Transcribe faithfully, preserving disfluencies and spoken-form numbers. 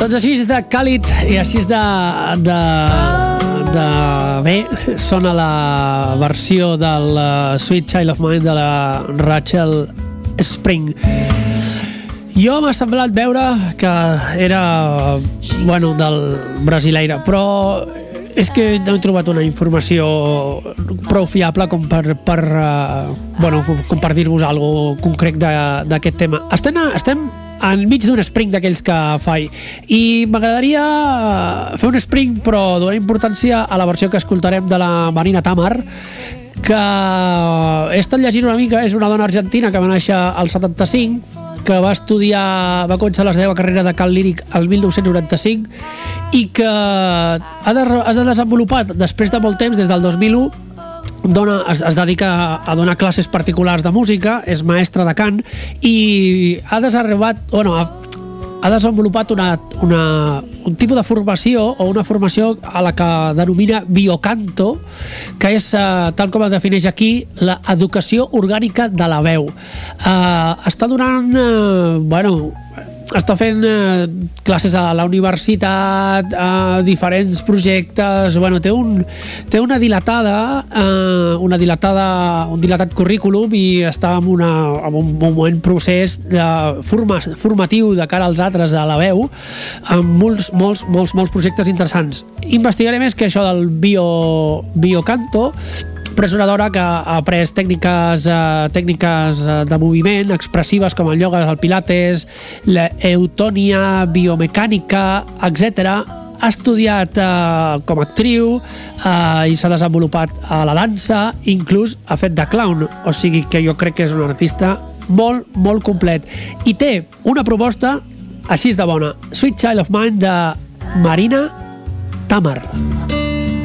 Doncs així de càlid i així de, de, de bé sona la versió del Sweet Child of Mine de la Rachel Spring. Jo m'ha semblat veure que era, bueno, del brasileire, però és que no he trobat una informació prou fiable com per, per, uh, bueno, com per dir-vos alguna cosa concret d'aquest tema. Estem, estem enmig d'un spring d'aquells que faig i m'agradaria fer un spring però donar importància a la versió que escoltarem de la Marina Tamar, que he estat llegint una mica. És una dona argentina que va néixer al setanta-cinc, que va estudiar, va començar la seva carrera de cant líric el mil nou-cents noranta-cinc i que ha de, ha de desenvolupar després de molt temps, des del dos mil u, dona, es, es dedica a donar classes particulars de música, és mestra de cant i ha desenvolupat, bueno, ha, ha desenvolupat una, una, un tipus de formació o una formació a la que denomina biocanto, que és, eh, tal com es defineix aquí, la educació orgànica de la veu. Eh, està donant, eh, bueno, està fent eh, classes a la universitat, a diferents projectes, bueno, té, un, té una dilatada, eh, una dilatada, un dilatat currículum i està en, una, en un moment procés de forma, formatiu de cara als altres a la veu, amb molts, molts, molts, molts projectes interessants. Investigaré més que això del bio, biocanto, però és una dona que ha après tècniques, eh, tècniques de moviment expressives com el ioga, el pilates, la eutònia, biomecànica, etcètera. Ha estudiat eh, com a actriu eh, i s'ha desenvolupat a la dansa, inclús ha fet de clown, o sigui que jo crec que és un artista molt, molt complet. I té una proposta així de bona, Sweet Child of Mine de Marina Tamar.